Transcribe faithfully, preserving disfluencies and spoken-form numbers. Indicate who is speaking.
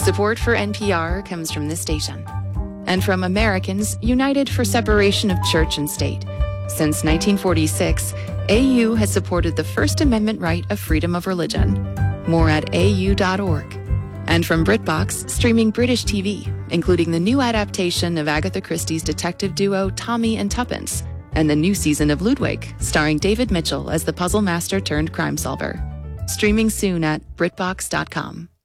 Speaker 1: Support for N P R comes from this station and from Americans United for Separation of Church and State. Since nineteen forty-six, A U has supported the First Amendment right of freedom of religion. More at A U dot org. And from BritBox, streaming British T V, including the new adaptation of Agatha Christie's detective duo Tommy and Tuppence, and the new season of Ludwig, starring David Mitchell as the puzzle master turned crime solver. Streaming soon at Brit Box dot com.